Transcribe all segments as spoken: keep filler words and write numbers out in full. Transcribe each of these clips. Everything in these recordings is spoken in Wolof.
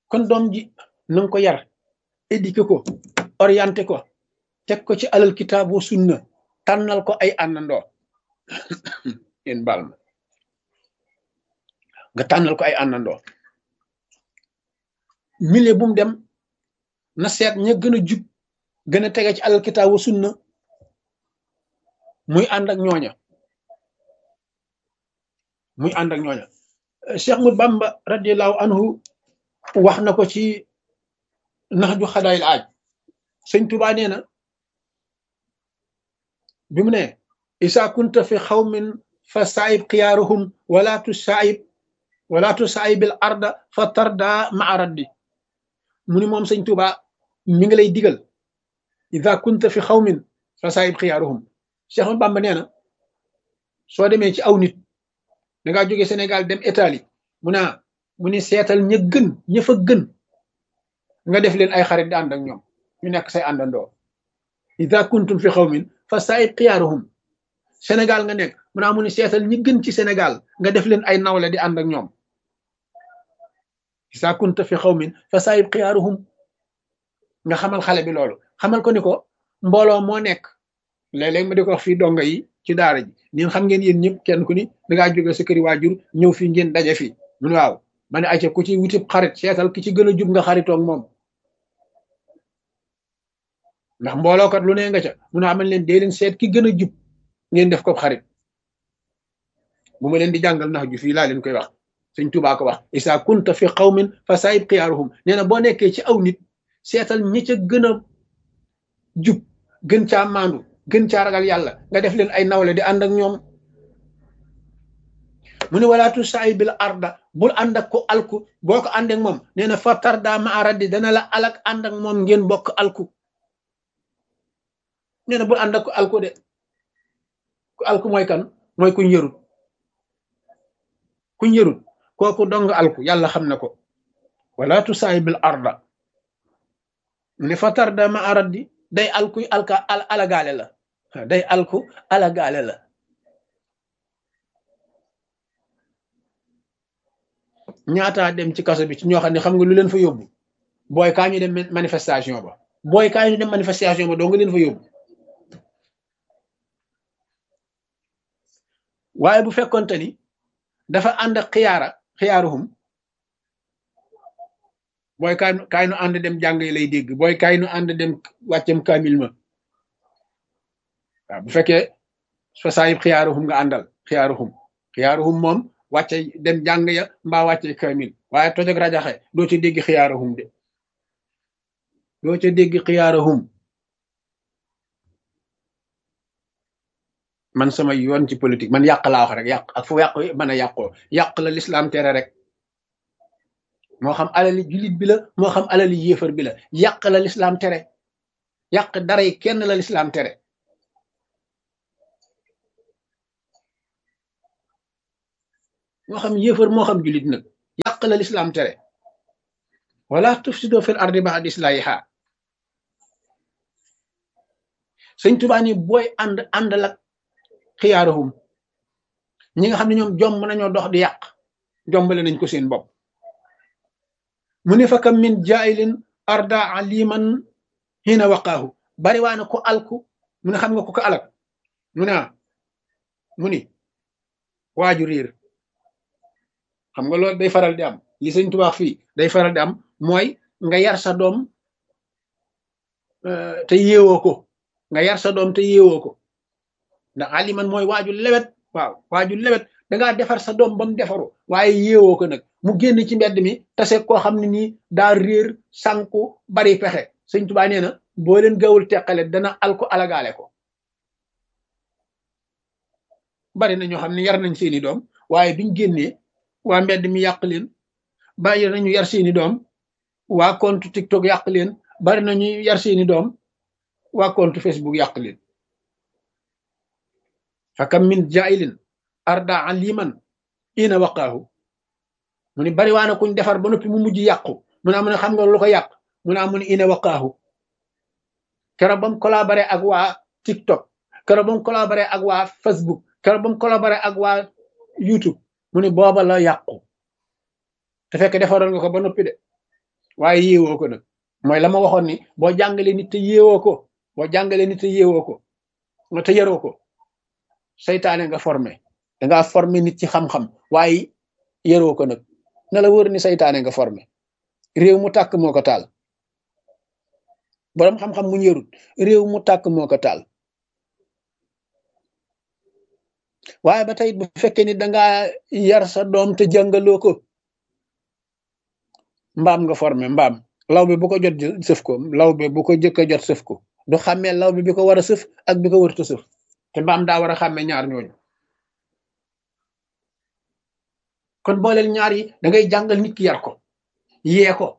kon doom ji na nga ko yar éduqué ko orienté ko teg ko ci alal kitaab wa sunna tànnal ko ay àndandoo yéen baal ma nga tànnal ko ay àndandoo milieu bu mu dem na seet ña gën a jub gën a tege ci alal kitaab wa sunna muy ànd ak ñooña muy ànd ak ñooña Cheikh Ahmadou Bamba radiallahu anhu wax na ko ci nax ju xadaayil aaj sëñ Tuubaa nee na bi mu ne isa kunta fi xawmin fa saayib xiyaaruhum wala tu saayib wala tu saayibil arda fa tarda maa raddi mu ni moom sëñ Tuubaa mi ngi lay digal isa kunta fi xawmin fa saayib xiyaaruhum Cheikh Ahmadou Bamba nee na soo demee ci aw nit da ngaa jóge Sénégal dem Italie mu naa mu ni seetal ña gën ña fa gën nga def leen ay xarit di ànd ak ñoom ñu nekk say àndandoo ida kuntum fi xawmin fa saayib xiyaaruhum Sénégal nga nekk mu naa mu ni seetal ñi gën ci Sénégal nga def leen ay nawle di ànd ak ñoom ida kunta fi xawmin fa saayib xiyaaruhum nga xamal xale bi loolu xamal ko ni ko mbooloo moo nekk léeg-léeg ma di ko wax fii donga yi ci daara ji ñun xam ngeen yéen ñëpp kenn ku ni da ngaa jóge sa këri waajur ñëw fii ngeen daje fii mun waaw ma ne ayca ku ci wutib xarit seetal ki ci gën a jub nga xaritoog moom ndax mboolookat lu ne nga ca mun a amal leen dee leen seet ki gën a jub ngeen def ko xarit bu ma leen di jàngal nax ju fii laa leen koy wax sëñ Tuubaa ko wax isa kunta fi qawmin fa saayib xiyaaruhum nee na boo nekkee ci aw nit seetal ñi ca gën a jub gën caa maandu gën caa ragal yàlla nga def leen ay nawle di ànd ak ñoom mu ne walaatu saay bil arda bul ànd ak ko alku boo ko ànd ak moom nee na fa tarda ma aradi dana la alak ànd ak moom ngeen bokk alku nee na bul ànd ak ko alku de ku alku mooy kan mooy kuñ yërut kuñ yërut kooku dong alku yàlla xam na ko walaatu saay bil arda mu ne fa tarda ma aradi day alku alka al alagaale la day alku alagaale la ñaataa dem ci kaso bi ci ñoo xam ne xam nga lu leen fa yóbbu booy kaa ñu dem manifestation ba booy kaa ñu dem manifestation ba doo nga leen fa yóbbu waaye bu fekkonte ni dafa ànd ak xiyaara xiyaaruhum booy kaay kaay nu ànd dem jàng lay dégg booy kaay nu ànd dem wàccam kaamil ma waaw bu fekkee fa saayib xiyaaruhum nga àndal xiyaaruhum xiyaaruhum moom wàcce dem jàng ya mbaa wàcce kaamil waaye toj ak rajaxe doo ca dégg xiyaaruhum de doo ca dégg xiyaaruhum man sama yoon ci politique man yàq laa wax rek yàq ak fu yàq mën a yàqoo yàq la lislaam tere rek moo xam alali jullit bi la moo xam alali yéefar bi la yàq la lislaam tere yàq dara yi kenn la lislaam tere moo xam yéefar moo xam jullit nag yàq la lislaam tere wala tufsido fil ardi ba'da islahiha sëñ Tuubaa ni booy ànd àndal ak xiyaaruhum ñi nga xam ne ñoom jomb nañoo dox di yàq jombale nañ ko seen bopp mu ne fa kam min jaayilin arda aliman hina waqaahu bari waa na ko alku mu ne xam nga ko ko alak mu ne mu ni waaju riir xam nga loolu day faral di am li sëñ Tuubaa fii day faral di am mooy nga yar sa doom te yeewoo ko nga yar sa doom te yeewoo ko ndax aliman mooy waaju lewet waaw waaju lewet dangaa defar sa doom ba mu defaru waaye yeewoo ko nag mu génn ci mbedd mi tase koo xam ne nii daa réer sànku bari pexe sëñ Tuubaa nee na boo leen gawul teqale dana alko alagaale ko bari na ñoo xam ne yar nañ seeni doom waaye biñ génnee waa mbedd mi yàq leen bari nañu yar seeni doom waa compte TikTok yàq leen bari nañu yar seeni doom waa compte Facebook yàq leen fakam min jailin arda aliman ina waqaahu mu ni bari waana kuñ defar ba noppi mu mujj yàqu mu naa mu ne xam nga lu ko yàq mu naa mu ne ina waqaahu keroog ba mu collaboré ak waa TikTok keroog ba mu collaboré ak waa Facebook keroog ba mu collaboré ak waa YouTube mu ne booba la yàqu te fekk defaroon nga ko ba noppi de waaye yéewoo ko nag mooy la ma waxoon ni boo jàngalee nit te yéewoo ko boo jàngalee nit te yéewoo ko nga te yaroo ko seytaane nga formé dangaa formé nit ci xam-xam waaye yaroo ko nag na la wër ni seytaane nga formé réew mu tàkk moo ko taal boroom xam-xam mu yarut réew mu tàkk moo ko taal waaye ba tey bu fekkee ni dangaa yar sa doom te jàngaloo ko mbaam nga formé mbaam law bi bu ko jot sëf ko law bi bu ko jëkk a jot sëf ko du xàmmee law bi bi ko war a sëf ak bi ko wërta sëf te mbaam daa war a xàmmee ñaar ñooñu kon booleel ñaar yi da ngay jàngal nit ki yar ko yee ko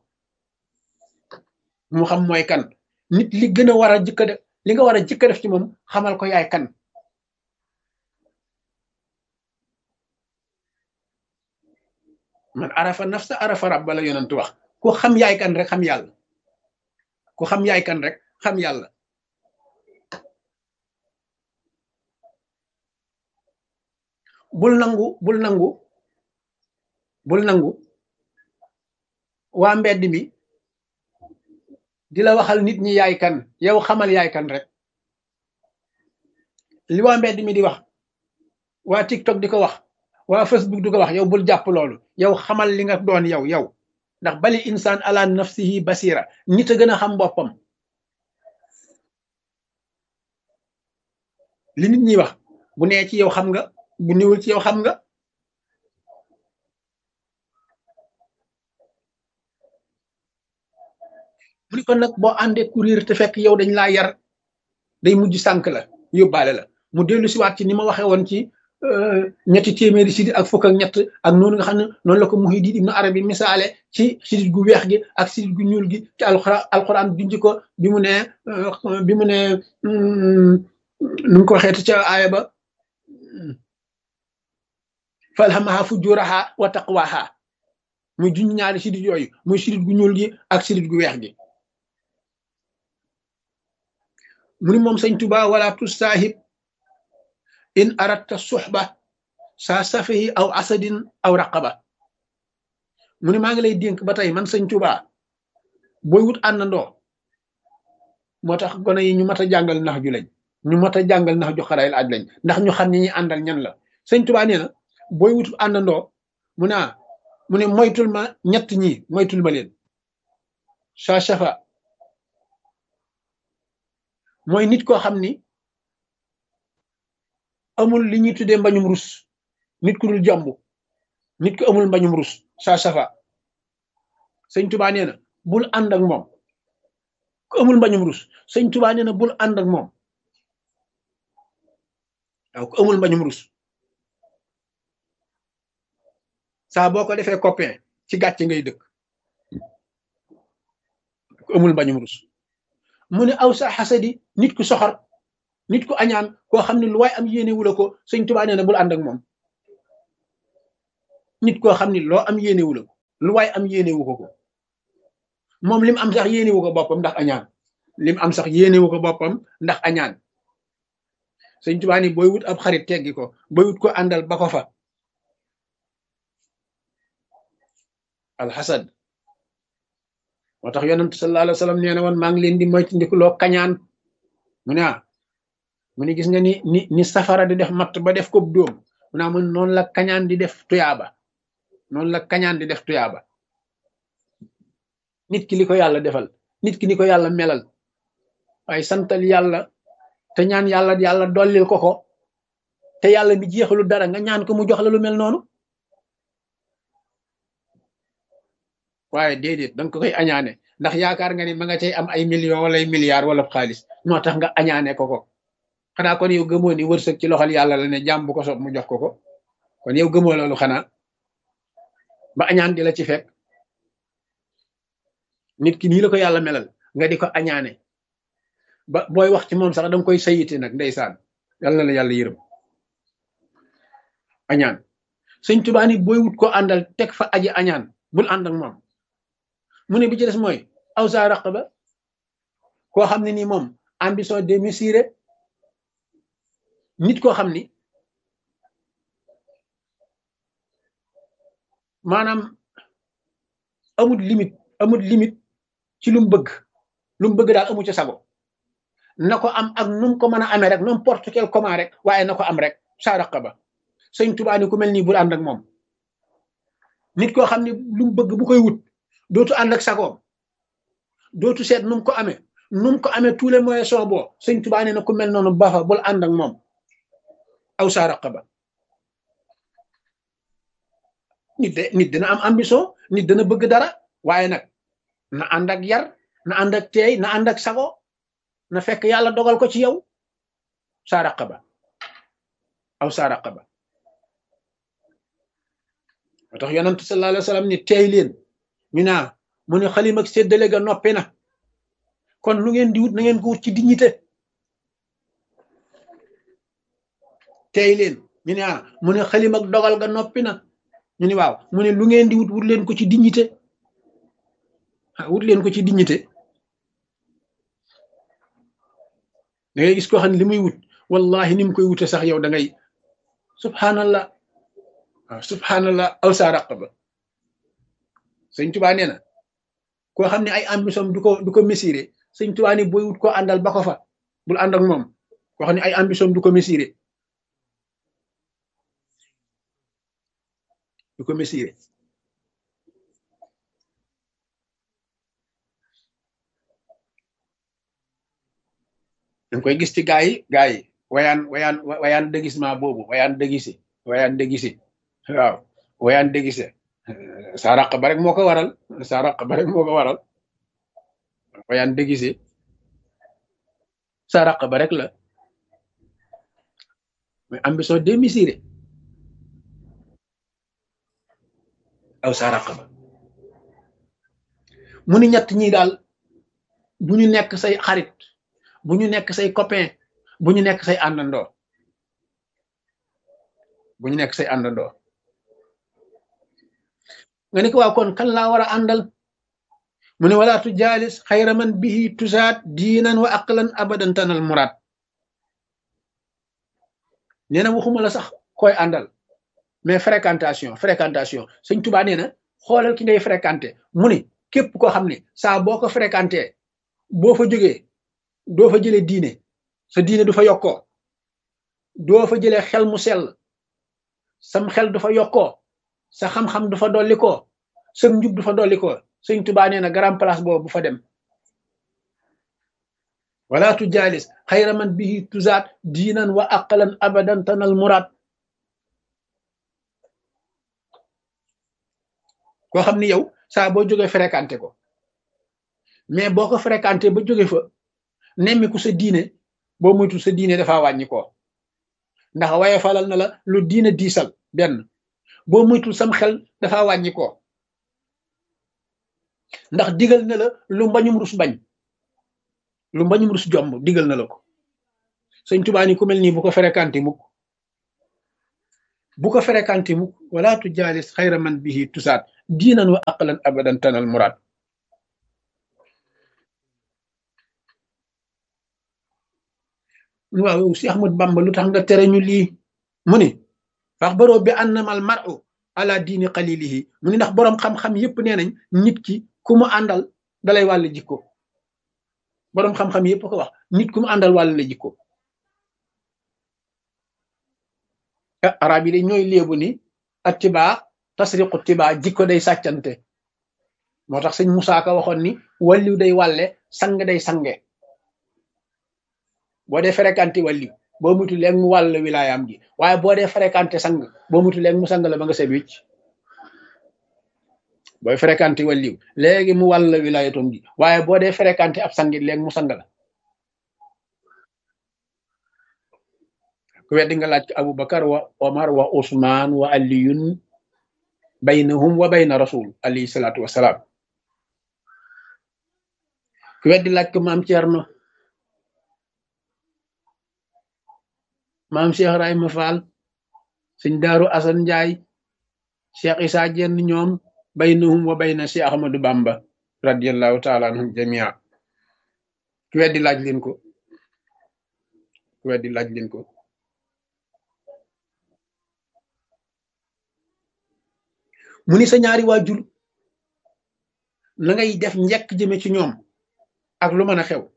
mu xam mooy kan nit li gën a war a jëkk a def li nga war a jëkk a def ci moom xamal ko yaay kan man arafa nafsa arafa rabba la yonent wax ku xam yaay kan rek xam yàlla ku xam yaay kan rek xam yàlla bul nangu bul nangu bul nangu waa mbedd mi di la waxal nit ñi yaay kan yow xamal yaay kan rek li waa mbedd mi di wax waa TikTok di ko wax waa Facebook di ko wax yow bul jàpp loolu yow xamal li nga doon yow yow ndax bali insaan ala nafsihi basira nit a gën a xam boppam li nit ñi wax bu nee ci yow xam nga bu niwul ci yow xam nga mu ni kon nag boo àndee courir te fekk yow dañ laa yar day mujj sànk la yóbbaale la mu dellu siwaat ci ni ma waxee woon ci ñetti téeméeri sidit ak fukk ak ñett ak noonu nga xam ne noonu la ko Muhyiddin Ibn Arabi misaale ci sidit gu weex gi ak sidit gu ñuul gi ci alxuraan alxuraan junj ko bi mu ne bi mu ne nu mu ko waxeeti ca aaya ba falhamaha fujuraha wa taqwaha muy junj ñaari sidit yooyu muy sidit gu ñuul gi ak sidit gu weex gi mu ni moom sëñ Tuba wala tusaahib in aratta suxba saa safihi aw asadin aw raqaba mu ni maa ngi lay dénk ba tey man sëñ Tuba booy wut àndandoo moo tax gone yi ñu mat a jàngal nax ju lañ ñu mat a jàngal nax ju xarayil aj lañ ndax ñu xam ni ñi àndal ñan la sëñ Tuba nee na booy wut àndandoo mu ne mu ne moytul ma ñett ñi moytul ma leen saa safa mooy nit koo xam ni amul li ñuy tuddee mbañum rus nit ku dul jomb nit ku amul mbañum rus saa safa sëñ Tuba nee na bul ànd ak moom ku amul mbañum rus sëñ Tuba nee na bul ànd ak moom waaw ku amul mbañum rus saa boo ko defee copain ci gàcce ngay dëkk ku amul mbañum rus mu ne aw sa xasadi nit ku soxor nit ku añaan koo xam ne lu waay am yéene wula ko sëñ Tuba nee na bul ànd ak moom nit koo xam ne loo am yéene wula ko lu waay am yéene wu ko ko moom lim am sax yéene wu ko boppam ndax añaan lim am sax yéene wu ko boppam ndax añaan sëñ Tuba ni booy wut ab xarit teggi ko booy wut ko àndal ba ko fa alxasad moo tax yonent sallallahu alayhi wa sallam nee na woon maa ngi leen di moytandiku loo kañaan mu ne ah mu ne gis nga ni ni ni safara di def matt ba def ko dóom mu ne mun noonu la kañaan di def tuyaaba noonu la kañaan di def tuyaaba nit ki li ko yàlla defal nit ki ni ko yàlla melal waaye santal yàlla te ñaan yàlla yàlla dollil ko ko te yàlla mi jeexalu dara nga ñaan ko mu jox la lu mel noonu waaye déedéet danga ko koy añaane ndax yaakaar nga ni ma nga cay am ay millions wala ay milliards wala xaalis moo tax nga añaane ko ko xanaa kon yow gëmoo ni wërsëg ci loxol yàlla la ne jàmm bu ko sob mu jox ko ko kon yow gëmoo loolu xanaa ba añaan di la ci fekk nit ki nii la ko yàlla melal nga di ko añaane ba booy wax ci moom sax danga koy sayiti nag ndeysaan yàlla na la yàlla yërëm añaan sëñ Tuubaa ni booy wut ko àndal teg fa aji añaan bul ànd ak moom mu ne bi ci des mooy aw sa raqaba koo xam ne nii moom ambition démesurée nit koo xam ni maanaam amul limite amul limite ci lu mu bëgg lu mu bëgg daal amu ci sago na ko am ak nu mu ko mën a amee rek n'importe quel comment rek waaye na ko am rek saa raqaba sëñ Tuubaa ni ku mel nii bul ànd ak moom nit koo xam ne lu mu bëgg bu koy wut dootu ànd ak sagoom dootu seet nu mu ko amee nu mu ko amee tous les moyens sont bons sëñ Tuubaa nee na ku mel noonu baaxa bul ànd ak moom aw saa raqaba nit de nit dina am ambition nit dana bëgg dara waaye nag na ànd ak yar na ànd ak teey na ànd ak sago na fekk yàlla dogal ko ci yow saa raqaba aw saa raqaba moo tax yonent sallallahu alayhi wa sallam ni teey leen ñu naa mu ne xalim ak séddale ga noppi na kon lu ngeen di wut na ngeen ko wut ci dignité teey leen ñu ne ah mu ne xalim ak dogal ga noppi na ñu ni waaw mu ne lu ngeen di wut wut leen ko ci dignité wut leen ko ci dignité da ngay gis koo xam ne li muy wut wallahi ni mu koy wute sax yow da ngay subhanallah waaw subhanallah aw saa raqaba sëñ Tuubaa nee na koo xam ne ay ambition du ko du ko mesurer sëñ Tuubaa ni booy wut koo àndal ba ko fa bul ànd ak moom koo xam ne ay ambition du ko mesurer du ko mesurer danga koy gis ci gaa yi gaa yi wayaan wayaan wayaan déguisement boobu wayaan déguisé wayaan déguisé waaw wayaan déguisé saa raqaba rek moo ko waral saa raqaba rek moo ko waral wayaan déguisé saa raqaba rek la mais ambition démesurée aw saa raqaba mu ni ñett ñi daal bu ñu nekk say xarit bu ñu nekk say copain bu ñu nekk say àndandoo bu ñu nekk say àndandoo nga ne ko waa kon kan laa war a àndal mu ne wala tu jaalis xayra man bihi tusaat diinan wa aqlan abadan tanal muraad nee na waxuma la sax koy àndal mais fréquentation fréquentation sëñ Tuubaa nee na xoolal ki ngay fréquenté mu ne képp koo xam ne saa boo ko fréquenté boo fa jógee doo fa jëlee diine sa diine du fa yokkoo doo fa jëlee xel mu sell sam xel du fa yokkoo sa xam-xam du fa dollikoo sa njub du fa dollikoo sëñ Tuubaa nee na grand place boobu bu fa dem wala tu jaalis xayra man bihi tuzaat diinan wa aqalan abadan tanal muraad koo xam ni yow saa boo jógee fréquenté ko mais boo ko fréquenté ba jóge fa nemmiku sa diine boo moytu sa diine dafa wàññi ko ndax waaye falal na la lu diine diisal benn boo moytul sam xel dafa wàññi ko ndax digal na la lu mbañum rus bañ lu mbañum rus jomb digal na la ko sëñ Tuubaa ni ku mel nii bu ko fréquenté mukk bu ko fréquenté mukk wala tu jaalis xayra man bihi tusaat diinan wa aqlan abadan tanal muraad waaw si Ahmad Bamba lu tax nga tere ñu lii mu ni fax baroo bi annamal mar'u ala diini qalilihi mu ni ndax boroom xam-xam yépp nee nañ nit ki ku mu àndal dalay wàll jikko boroom xam-xam yépp ko wax nit ku mu àndal wàll la jikko arab yi de ñooy léebu ni attibaa tasriqu tibaa jikko day sàccante moo tax sëñ Musaa Ka waxoon ni wàlliw day wàlle sang day sange boo dee fréquenté wàlliw boo mutu léeg mu wàll wilaayaam gi waaye boo dee fréquenté sang boo mutu léeg mu sang la ba nga set wicc booy fréquenté wàlliw léegi mu wàll wilaayatom gi waaye boo dee fréquenté ab sangit léegi mu sang la ku weddi nga laaj ko Abubakar wa Omar wa Usmaan wa Aliyun baynahum wa bayna rasul alayhi salaatu wasalaam ku weddi laaj ko maam Ceerno maam Cheikh Ibrahima Fall sëñ Daaru Asan Njaay Cheikh Isaa Jenn ñoom baynahum wa bayna Cheikh Ahmadou Bamba radiyallahu taala anhum jamia ku weddi laaj leen ko ku weddi laaj leen ko mu ni sa ñaari waajur na ngay def njekk jëme ci ñoom ak lu mën a xew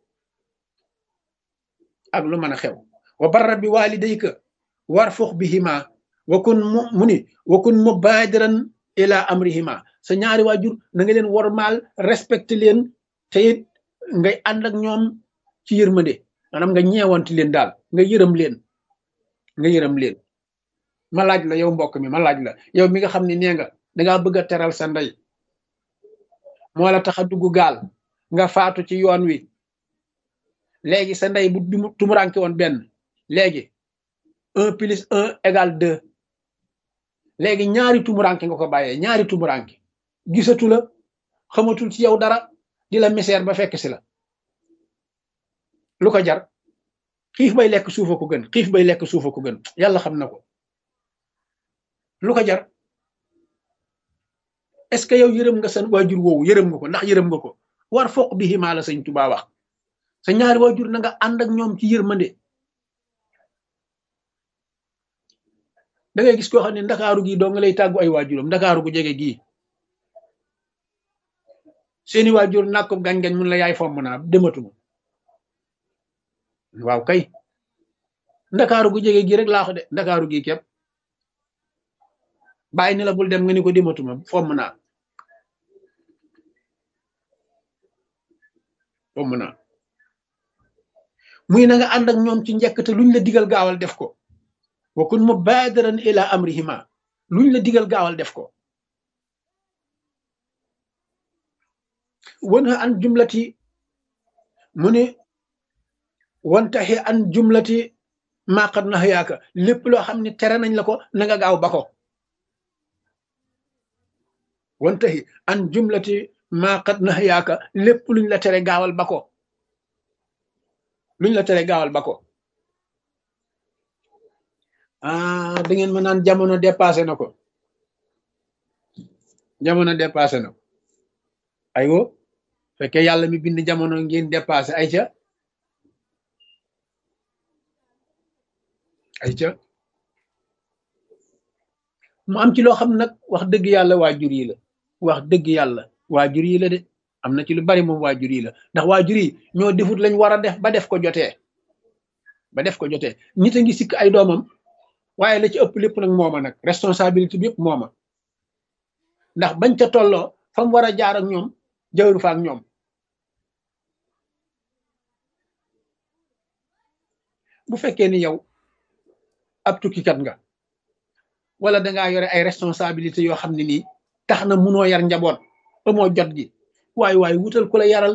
ak lu mën a xew wa barra bi walidayka warfux bihima wa kun mu mu ni wa kun mubadiran ila amrihima sa ñaari waajur na nga leen wormaal respecté leen te it ngay ànd ak ñoom ci yërmande maanaam nga ñeewanti leen daal nga yërëm leen nga yërëm leen ma laaj la yow mbokk mi ma laaj la yow mi nga xam ne nee nga dangaa bëgg a teral sa ndey moo la tax a dugg gaal nga faatu ci yoon wi léegi sa ndey bu tumuranke woon benn léegi un plus un égale deux léegi ñaari tumuranke nga ko bàyyee ñaari tumuranke gisatu la xamatul ci yow dara di la misère ba fekk si la lu ko jar xiif bay lekk suufa ko gën xiif bay lekk suufa ko gën yàlla xam na ko lu ko jar est-ce que yow yërëm nga sa waajur woowu yërëm nga ko ndax yërëm nga ko war foq bi ximaa la sëñ Tuubaa wax sa ñaari waajur na nga ànd ak ñoom ci yërmande da ngay gis koo xam ne ndakaaru gii doo nga lay tàggu ay waajuram ndakaaru gu jege gii seeni waajur nàkk ko gañ-gañ mun la yaay fomm naa dematuma waaw kay ndakaaru gu jege gii rek laa ko de ndakaaru gii képp bàyyi ni la bul dem nga ni ko dematuma fomm naa fomm naa muy na nga ànd ak ñoom ci njëkk te luñ la digal gaawal def ko wa kun mubadiran ila amrihima luñ la digal gaawal def ko wanha an jumlati mu ne wantaxi an jumlati maa qad nahayaaka lépp loo xam ne tere nañ la ko na nga gaaw ba ko wantaxi an jumlati maa qad nahayaaka lépp luñ la tere gaawal ba ko luñ la tere gaawal ba ko ah da ngeen ma naan jamono dépassé na ko jamono dépassé na ko aywo fekkee yàlla mi bind jamono ngeen dépassé ay ca ay ca mu am ci loo xam nag wax dëgg yàlla waajur yi la wax dëgg yàlla waajur yi la de am na ci lu bari moom waajur yi la ndax waajur yi ñoo defut lañ war a def ba def ko jotee ba def ko jotee nit a ngi sikk ay doomam waaye la ci ëpp lépp nag mooma nag responsabilité bi yëpp mooma ndax bañ ca tolloo fa mu war a jaar ak ñoom jawru fa ak ñoom bu fekkee ni yow ab tukkikat nga wala dangaa yore ay responsabilité yoo xam ne nii tax na munoo yar njaboot amoo jot gi waaye waaye wutal ku la yaral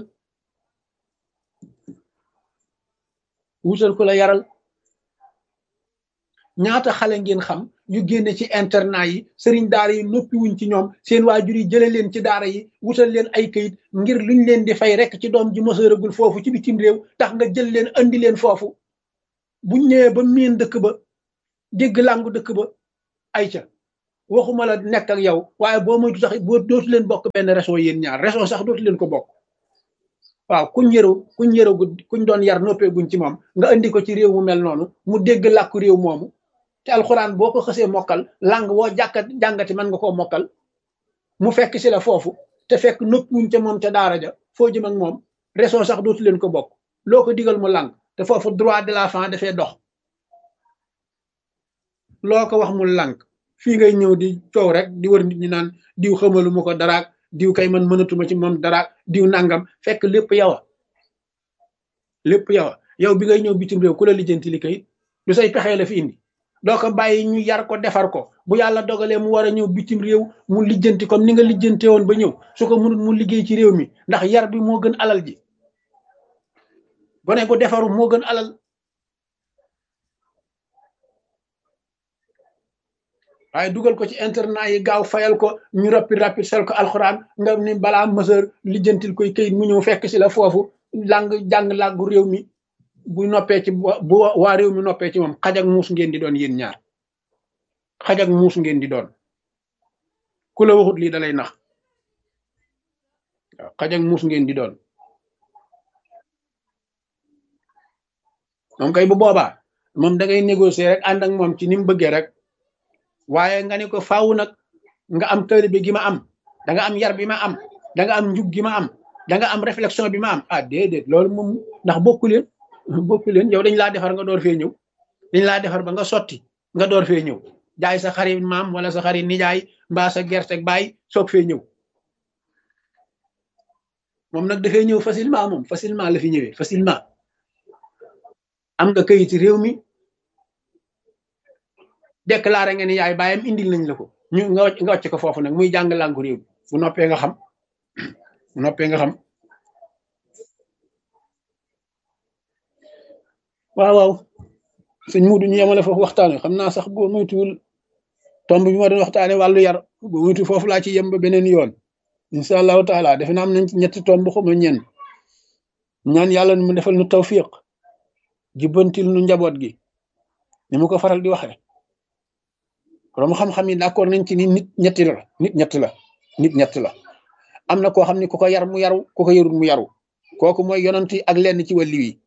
wutal ku la yaral ñaata xale ngeen xam yu génne ci internat yi sëriñ daara yi noppi wuñ ci ñoom seen waajur yi jële leen ci daara yi wutal leen ay kayit ngir luñ leen di fay rek ci doom ji mësëragul foofu ci bitim réew tax nga jël leen andi leen foofu buñ ñëwee ba miin dëkk ba dégg làngu dëkk ba ay ca waxuma la nekk ak yow waaye boo moytu sax boo dootu leen bokk benn région yéen ñaar région sax dootu leen ko bokk waaw kuñ yëru kuñ yëragu kuñ doon yar noppee guñ ci moom nga andi ko ci réew mu mel noonu mu dégg làkku réew moomu te alxuraan boo ko xësee mokkal lang woo jàkkat jàngati mën nga koo mokkal mu fekk si la foofu te fekk noppuñ ca moom ca daara ja foo jëm ak moom région sax dootu leen ko bokk loo ko digal mu lang te foofu droit de l'enfant dafee dox loo ko wax mu lànk fii ngay ñëw di coow rek di wër nit ñi naan diw xamalu ma ko daraak diw kay man mënatuma ci moom daraak diw nangam fekk lépp yow a lépp yow a yow bi ngay ñëw bitim réew ku la lijjanti li kay du say pexee la fi indi doo ko bàyyi ñu yar ko defar ko bu yàlla dogalee mu war a ñëw bitim réew mu lijjanti comme ni nga lijjante woon ba ñëw su ko mënut mu liggéey ci réew mi ndax yar bi moo gën alal ji gone gu defaru moo gën alal waaye dugal ko ci internat yi gaaw fayal ko ñu rappi rappi sel ko alxuraan nga ni balaa mësër lijjantil koy këyit mu ñëw fekk si la foofu lang jàng làggu réew mi bu noppee ci bu waa réew mi noppee ci moom xaj ak muus ngeen di doon yéen ñaar xaj ak muus ngeen di doon ku la waxut lii dalay nax waaw xaj ak muus ngeen di doon moom kay bu boobaa moom da ngay négocier rek ànd ak moom ci ni mu bëggee rek waaye nga ne ko faaw nag nga am taalibe gi ma am da nga am yar bi ma am da nga am njub gi ma am da nga am réflexion bi ma am ah déedéet loolu moom ndax bokku leen bokku leen yow dañ laa defar nga door fee ñëw dañ laa defar ba nga sotti nga door fee ñëw jaay sa xari maam wala sa xari nijaay mbaa sa gerte baay soog fee ñëw moom nag dafay ñëw facilement moom facilement la fi ñëwee facilement am nga kayit réew mi déclaré nga ni yaay baayam indil nañ la ko ñu nga nga wàcc ko foofu nag muy jàng làngu réew bu noppee nga xam bu noppee nga xam waaw waaw sëñ Muudu ñu yemale foofu waxtaane xam naa sax boo moytuwul tomb bi ma doon waxtaane wàllu yar boo moytu foofu laa ci yem ba beneen yoon incha allahu taala defe naa am nañ ci ñetti tomb xuma ñen ñaan yàlla mu defal nu tawfiq jubbantil nu njaboot gi ni mu ko faral di waxe borom xam-xam yi d'accord nañ ci ni nit ñetti la nit ñett la nit ñett la am na koo xam ne ku ko yar mu yaru ku ko yarul mu yaru kooku mooy yonent yi ak lenn ci wàllu yi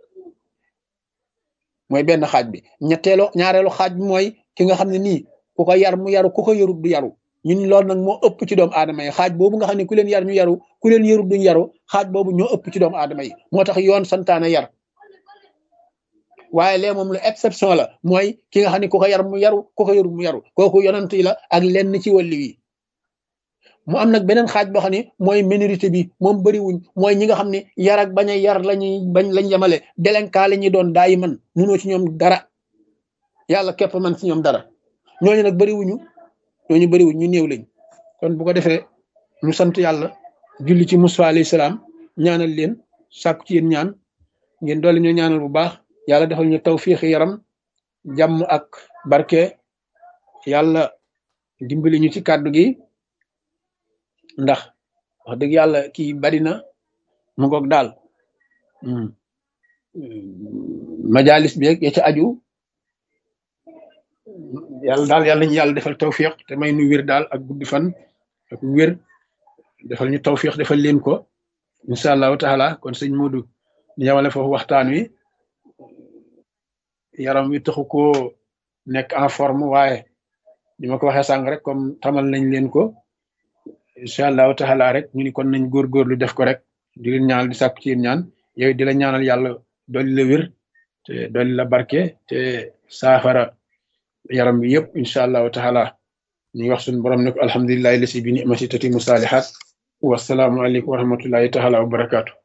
mooy benn xaaj bi ñetteelu ñaareelu xaaj bi mooy ki nga xam ne nii ku ko yar mu yaru ku ko yarul du yaru ñun loolu nag moo ëpp ci doomu aadama yi xaaj boobu nga xam ne ku leen yar ñu yaru ku leen yarul duñ yaru xaaj boobu ñoo ëpp ci doomu aadama yi moo tax yoon santaane yar waaye lee moom lu exception la mooy ki nga xam ne ku ko yar mu yaru ku ko yarul mu yaru kooku yonent yi la ak lenn ci wàllu yi mu am nag beneen xaaj boo xam ne mooy minorité bi moom bëriwuñ mooy ñi nga xam ne yar ak bañ a yar lañuy bañ lañ yemale délinquant la ñuy doon daayi man munoo ci ñoom dara yàlla képp man ci ñoom dara ñooñu nag bëriwuñu ñooñu bëriwuñ ñu néew lañ kon bu ko defee ñu sant yàlla julli ci Musaa alayhi salaam ñaanal leen sàkku ci yéen ñaan ngeen doole ñu ñaanal bu baax yàlla defal ñu tawfiixi yaram jàmm ak barke yàlla dimbali ñu ci kàddu gi ndax wax dëgg yàlla kii bari na mu ngoog daal majalis bi ya ca aju yàlla daal yàlla ñu yàlla defal tawfiq te may nu wér daal ak guddi fan ak wér defal ñu tawfiq defal leen ko incha allahu taala kon sëñ Modou ñu yemale foofu waxtaan wi yaram wi taxu koo nekk en forme waaye ni ma ko waxee sànq rek comme tamal nañ leen ko incha allahu taala rek ñu ni kon nañ góorgóorlu def ko rek di leen ñaanal di sàkku ci yéen ñaan yow di la ñaanal yàlla dolli la wér te dolli la barke te saafara yaram bi yëpp incha allahu taala ñu ngi wax suñu borom ne ko alhamdulilahi lasi bi nimati tatimu saalihat wasalaamu aleykum wa rahmatullahi taala wa barakaatu